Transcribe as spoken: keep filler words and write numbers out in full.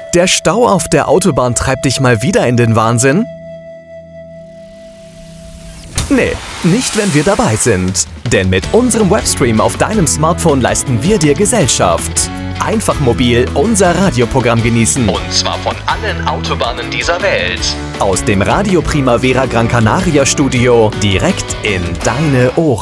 Der Stau auf der Autobahn treibt dich mal wieder in den Wahnsinn? Nee, nicht wenn wir dabei sind. Denn mit unserem Webstream auf deinem Smartphone leisten wir dir Gesellschaft. Einfach mobil unser Radioprogramm genießen. Und zwar von allen Autobahnen dieser Welt. Aus dem Radio Primavera Gran Canaria Studio direkt in deine Ohren.